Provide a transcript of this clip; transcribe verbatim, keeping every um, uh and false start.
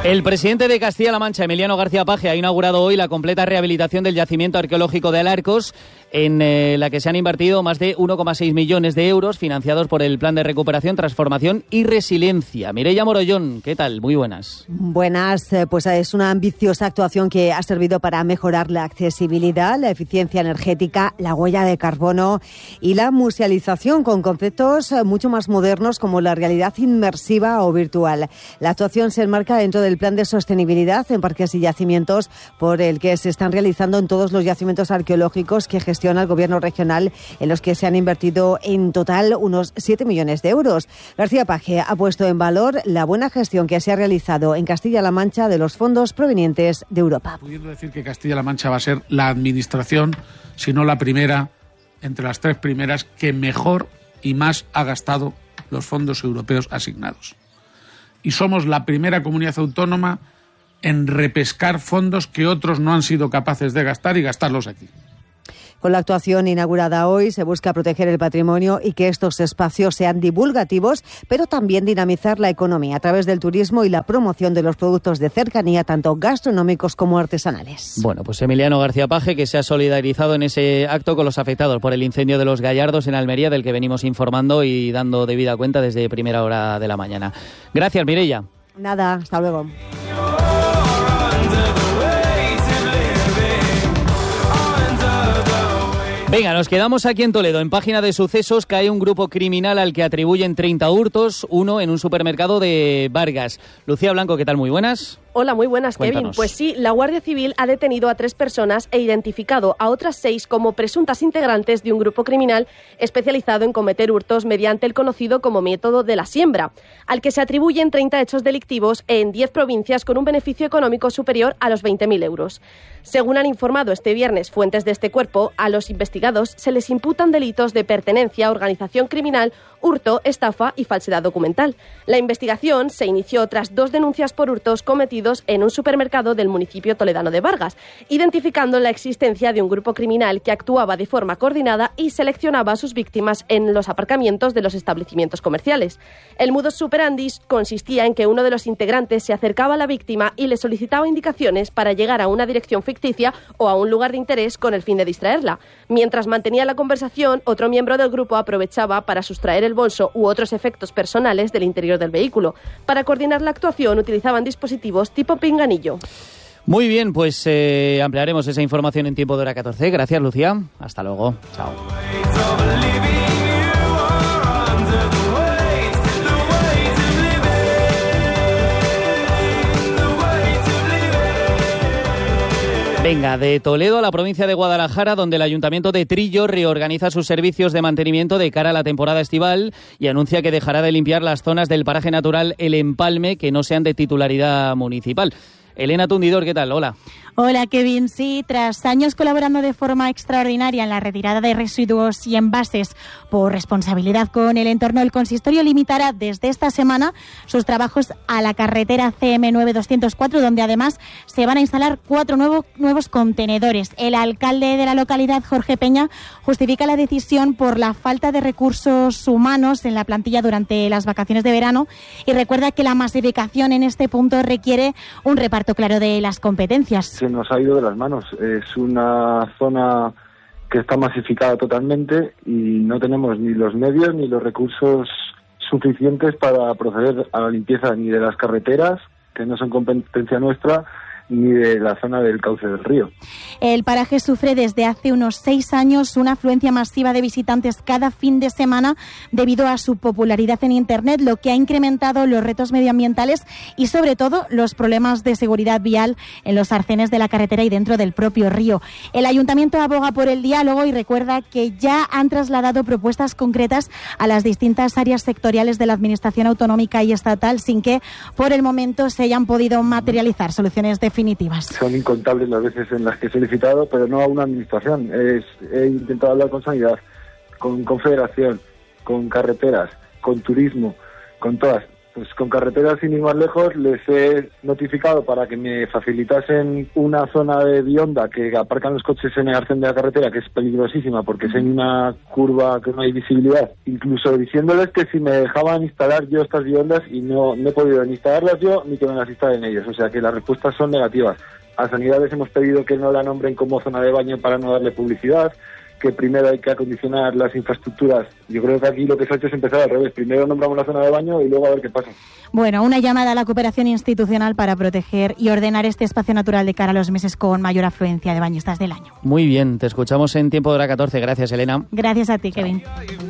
El presidente de Castilla-La Mancha, Emiliano García Paje, ha inaugurado hoy la completa rehabilitación del yacimiento arqueológico de Alarcos, en eh, la que se han invertido más de uno coma seis millones de euros, financiados por el Plan de Recuperación, Transformación y Resiliencia. Mireia Morollón, ¿qué tal? Muy buenas. Buenas, pues es una ambiciosa actuación que ha servido para mejorar la accesibilidad, la eficiencia energética, la huella de carbono y la musealización con conceptos mucho más modernos como la realidad inmersiva o virtual. La actuación se enmarca dentro del Plan de Sostenibilidad en Parques y Yacimientos, por el que se están realizando en todos los yacimientos arqueológicos que gestiona el Gobierno regional, en los que se han invertido en total unos siete millones de euros. García Paje ha puesto en valor la buena gestión que se ha realizado en Castilla-La Mancha de los fondos provenientes de Europa. Pudiendo decir que Castilla-La Mancha va a ser la administración, si no la primera, entre las tres primeras, que mejor y más ha gastado los fondos europeos asignados. Y somos la primera comunidad autónoma en repescar fondos que otros no han sido capaces de gastar y gastarlos aquí. Con la actuación inaugurada hoy se busca proteger el patrimonio y que estos espacios sean divulgativos, pero también dinamizar la economía a través del turismo y la promoción de los productos de cercanía, tanto gastronómicos como artesanales. Bueno, pues Emiliano García Paje, que se ha solidarizado en ese acto con los afectados por el incendio de los Gallardos en Almería, del que venimos informando y dando debida cuenta desde primera hora de la mañana. Gracias, Mireia. Nada, hasta luego. Venga, nos quedamos aquí en Toledo. En Página de Sucesos cae un grupo criminal al que atribuyen treinta hurtos, uno en un supermercado de Vargas. Lucía Blanco, ¿qué tal? Muy buenas. Hola, muy buenas, Cuéntanos. Kevin. Pues sí, la Guardia Civil ha detenido a tres personas e identificado a otras seis como presuntas integrantes de un grupo criminal especializado en cometer hurtos mediante el conocido como método de la siembra, al que se atribuyen treinta hechos delictivos en diez provincias con un beneficio económico superior a los veinte mil euros. Según han informado este viernes fuentes de este cuerpo, a los investigados se les imputan delitos de pertenencia a organización criminal, hurto, estafa y falsedad documental. La investigación se inició tras dos denuncias por hurtos cometidos en un supermercado del municipio toledano de Vargas, identificando la existencia de un grupo criminal que actuaba de forma coordinada y seleccionaba a sus víctimas en los aparcamientos de los establecimientos comerciales. El modus operandi consistía en que uno de los integrantes se acercaba a la víctima y le solicitaba indicaciones para llegar a una dirección ficticia o a un lugar de interés con el fin de distraerla. Mientras mantenía la conversación, otro miembro del grupo aprovechaba para sustraer el bolso u otros efectos personales del interior del vehículo. Para coordinar la actuación utilizaban dispositivos tipo pinganillo. Muy bien, pues eh, ampliaremos esa información en tiempo de hora catorce. Gracias, Lucía. Hasta luego. Chao. Venga, de Toledo a la provincia de Guadalajara, donde el Ayuntamiento de Trillo reorganiza sus servicios de mantenimiento de cara a la temporada estival y anuncia que dejará de limpiar las zonas del paraje natural El Empalme que no sean de titularidad municipal. Elena Tundidor, ¿qué tal? Hola. Hola, Kevin. Sí, tras años colaborando de forma extraordinaria en la retirada de residuos y envases por responsabilidad con el entorno, el consistorio limitará desde esta semana sus trabajos a la carretera C M nueve doscientos cuatro, donde además se van a instalar cuatro nuevo, nuevos contenedores. El alcalde de la localidad, Jorge Peña, justifica la decisión por la falta de recursos humanos en la plantilla durante las vacaciones de verano y recuerda que la masificación en este punto requiere un reparto claro de las competencias. Se nos ha ido de las manos. Es una zona que está masificada totalmente y no tenemos ni los medios ni los recursos suficientes para proceder a la limpieza ni de las carreteras, que no son competencia nuestra, ni de la zona del cauce del río. El paraje sufre desde hace unos seis años una afluencia masiva de visitantes cada fin de semana debido a su popularidad en Internet, lo que ha incrementado los retos medioambientales y sobre todo los problemas de seguridad vial en los arcenes de la carretera y dentro del propio río. El Ayuntamiento aboga por el diálogo y recuerda que ya han trasladado propuestas concretas a las distintas áreas sectoriales de la Administración autonómica y estatal sin que por el momento se hayan podido materializar soluciones definitivas. Son incontables las veces en las que he solicitado, pero no a una administración. Es, he intentado hablar con Sanidad, con Confederación, con Carreteras, con Turismo, con todas. Pues con Carreteras, sin ir más lejos, les he notificado para que me facilitasen una zona de Bionda que aparcan los coches en el arcén de la carretera, que es peligrosísima porque es en una curva que no hay visibilidad. Incluso diciéndoles que si me dejaban instalar yo estas Biondas, y no, no he podido ni instalarlas yo ni que me las instalen ellos. O sea que las respuestas son negativas. A Sanidad les hemos pedido que no la nombren como zona de baño para no darle publicidad, que primero hay que acondicionar las infraestructuras. Yo creo que aquí lo que se ha hecho es empezar al revés. Primero nombramos la zona de baño y luego a ver qué pasa. Bueno, una llamada a la cooperación institucional para proteger y ordenar este espacio natural de cara a los meses con mayor afluencia de bañistas del año. Muy bien, te escuchamos en Tiempo de Hora catorce. Gracias, Elena. Gracias a ti, Kevin.